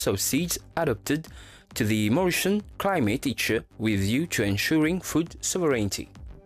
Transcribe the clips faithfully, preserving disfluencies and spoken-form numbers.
of seeds adopted to the Mauritian climate each year with view to ensuring food sovereignty.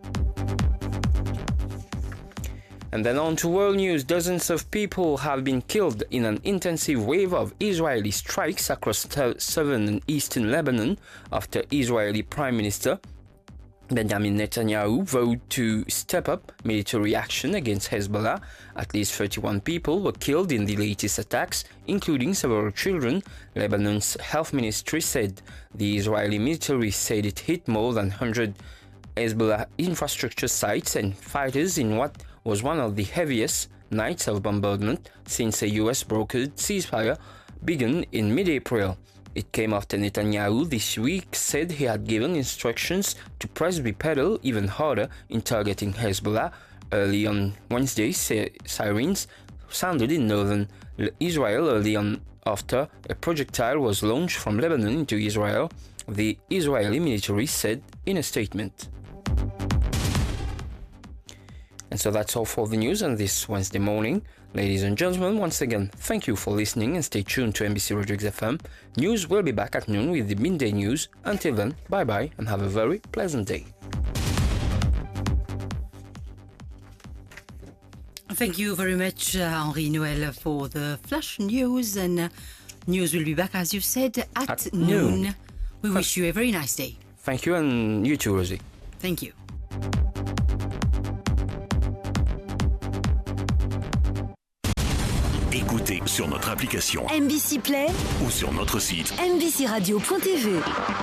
And then on to world news. Dozens of people have been killed in an intensive wave of Israeli strikes across southern and eastern Lebanon after Israeli Prime Minister Benjamin Netanyahu vowed to step up military action against Hezbollah. At least thirty-one people were killed in the latest attacks, including several children. Lebanon's health ministry said the Israeli military said it hit more than one hundred Hezbollah infrastructure sites and fighters in what was one of the heaviest nights of bombardment since a U S brokered ceasefire began in mid-April. It came after Netanyahu this week said he had given instructions to press the pedal even harder in targeting Hezbollah. Early on Wednesday, sirens sounded in northern Israel early on after a projectile was launched from Lebanon into Israel, the Israeli military said in a statement. And so that's all for the news on this Wednesday morning. Ladies and gentlemen, once again, thank you for listening and stay tuned to M B C Radio X F M. News will be back at noon with the midday news. Until then, bye-bye and have a very pleasant day. Thank you very much, uh, Henri Noël, for the flash news. And uh, news will be back, as you said, at, at noon. noon. We wish you a very nice day. Thank you, and you too, Rosie. Thank you. Écoutez sur notre application M B C Play ou sur notre site m b c radio point t v.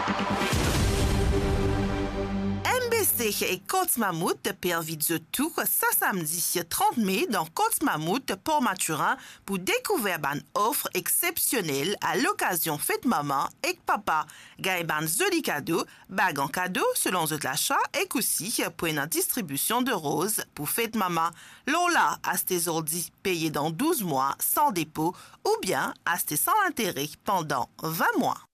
M B C et Côte-Mammouth permettent tout ce samedi trente mai dans Côte-Mammouth, Port-Maturin pour découvrir une offre exceptionnelle à l'occasion fête maman et papa. Gagne ban joli cadeau, bague en cadeau selon votre achat et aussi pour une distribution de roses pour fête maman. Lola à tes ordis payés dans douze mois sans dépôt ou bien à tes sans intérêt pendant vingt mois.